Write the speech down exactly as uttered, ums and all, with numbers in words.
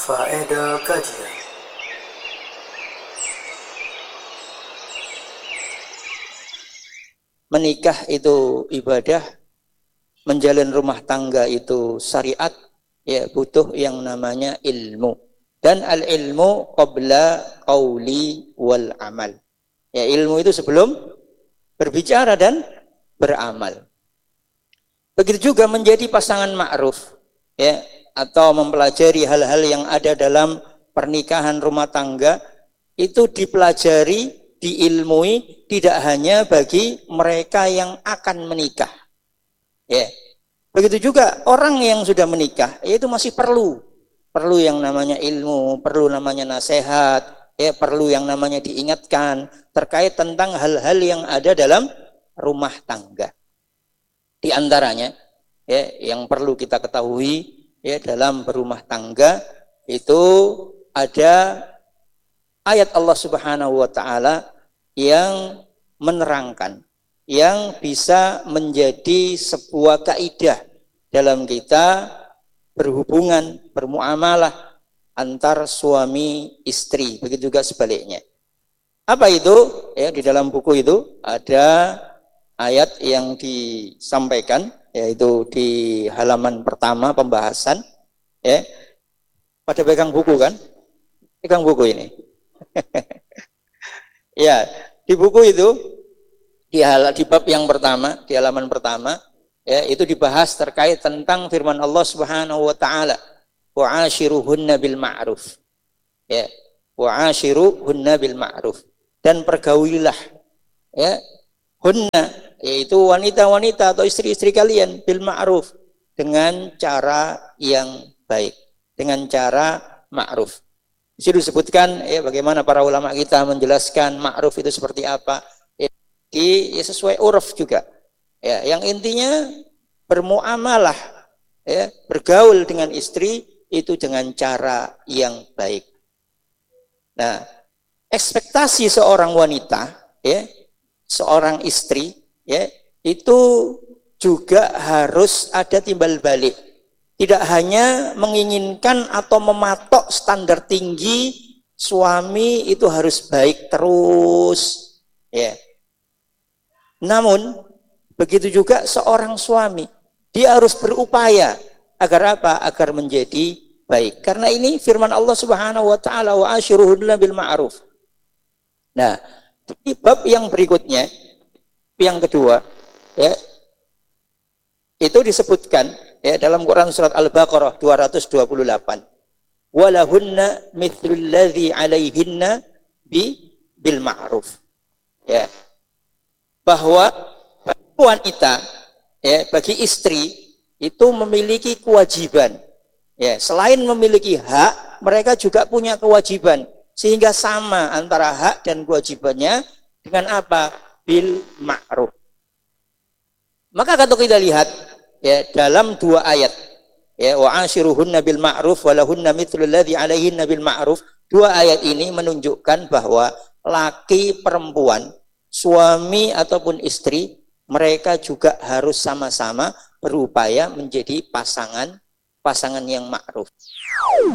Faedah kajian. Menikah itu ibadah, menjalin rumah tangga itu syariat, ya butuh yang namanya ilmu. Dan al-ilmu qabla qauli wal amal. Ya, ilmu itu sebelum berbicara dan beramal. Begitu juga menjadi pasangan ma'ruf, ya, atau mempelajari hal-hal yang ada dalam pernikahan rumah tangga, itu dipelajari, diilmui, tidak hanya bagi mereka yang akan menikah. Ya. Begitu juga orang yang sudah menikah, itu masih perlu perlu yang namanya ilmu, perlu namanya nasihat, ya, perlu yang namanya diingatkan terkait tentang hal-hal yang ada dalam rumah tangga. Di antaranya, ya, yang perlu kita ketahui, ya, dalam berumah tangga itu ada ayat Allah Subhanahu wa taala yang menerangkan, yang bisa menjadi sebuah kaidah dalam kita berhubungan, bermuamalah antar suami istri, begitu juga sebaliknya. Apa itu? Ya, di dalam buku itu ada ayat yang disampaikan, yaitu di halaman pertama pembahasan. Ya, pada pegang buku kan? Pegang buku ini. Ya, di buku itu di hal di bab yang pertama, di halaman pertama, ya, itu dibahas terkait tentang firman Allah Subhanahu wa taala, wa'ashiruhunna bil ma'ruf. Ya, wa'ashiruhunna bil ma'ruf, dan pergaulilah, ya, hunna, yaitu wanita-wanita atau istri-istri kalian, bil ma'ruf, dengan cara yang baik, dengan cara ma'ruf. Di situ disebutkan, ya, bagaimana para ulama kita menjelaskan ma'ruf itu seperti apa, ya, di, ya, sesuai uruf juga. Ya, yang intinya bermuamalah, ya, bergaul dengan istri itu dengan cara yang baik. Nah, ekspektasi seorang wanita, ya, seorang istri, ya, itu juga harus ada timbal balik. Tidak hanya menginginkan atau mematok standar tinggi suami itu harus baik terus, ya. Namun begitu juga seorang suami, dia harus berupaya agar apa? Agar menjadi baik. Karena ini firman Allah Subhanahu wa taala, wa ashiruhunna bil ma'ruf. Nah, di bab yang berikutnya, yang kedua, ya, itu disebutkan, ya, dalam Quran surat Al-Baqarah dua ratus dua puluh delapan. Walahunna mithlul ladzi 'alaihinna bi bil ma'ruf. Ya. Bahwa bagi wanita, ya, bagi istri itu memiliki kewajiban. Ya, selain memiliki hak, mereka juga punya kewajiban, sehingga sama antara hak dan kewajibannya dengan apa? Bil ma'ruf. Maka kalau kita lihat, ya, dalam dua ayat, ya, wa ashiruhunna bil ma'ruf wa lahunna mithlul ladzi 'alaihinna bil ma'ruf, dua ayat ini menunjukkan bahwa laki perempuan, suami ataupun istri, mereka juga harus sama-sama berupaya menjadi pasangan pasangan yang ma'ruf.